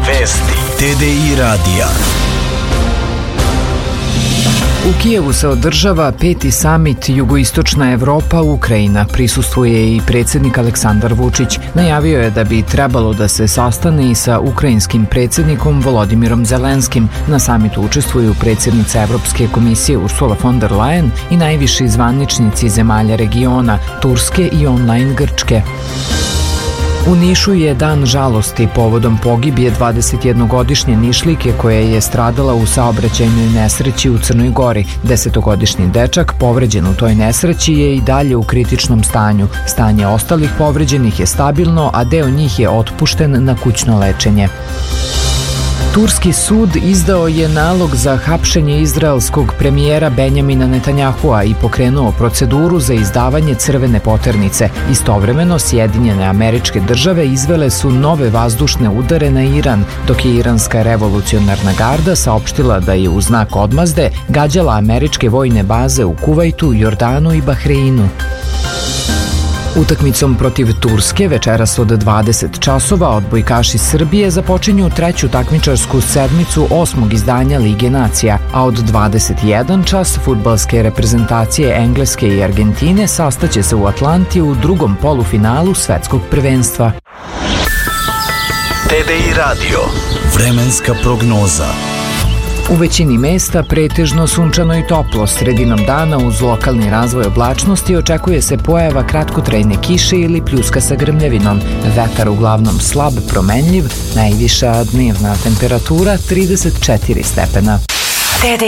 Vesti TDI radija. U Kijevu se održava 5. samit Jugoistočna Evropa Ukrajina. Prisustvuje i predsjednik Aleksandar Vučić. Najavio je da bi trebalo da se sastane i sa ukrajinskim predsjednikom Volodimirom Zelenskim. Na samitu učestvuju predsjednica Evropske komisije Ursula von der Leyen i najviši zvaničnici zemalja regiona, Turske i online Grčke. U Nišu je dan žalosti povodom pogibije 21-godišnje Nišlijke koja je stradala u saobraćajnoj nesreći u Crnoj Gori. 10-godišnji dečak povređen u toj nesreći je i dalje u kritičnom stanju. Stanje ostalih povređenih je stabilno, a deo njih je otpušten na kućno lečenje. Turski sud izdao je nalog za hapšenje izraelskog premijera Benjamina Netanjahua i pokrenuo proceduru za izdavanje crvene poternice. Istovremeno, Sjedinjene Američke Države izvele su nove vazdušne udare na Iran, dok je iranska revolucionarna garda saopštila da je u znak odmazde gađala američke vojne baze u Kuvajtu, Jordanu i Bahreinu. Utakmicom protiv Turske večeras od 20 časova odbojkaši Srbije započinju treću takmičarsku sedmicu 8. izdanja Lige nacija, a od 21 čas fudbalske reprezentacije Engleske i Argentine sastaće se u Atlanti u drugom polufinalu svetskog prvenstva. TDI radio. Vremenska prognoza. U većini mesta pretežno sunčano i toplo. Sredinom dana uz lokalni razvoj oblačnosti očekuje se pojava kratkotrajne kiše ili pljuska sa grmljavinom. Vetar uglavnom slab, promenljiv, najviša dnevna temperatura 34 stepena.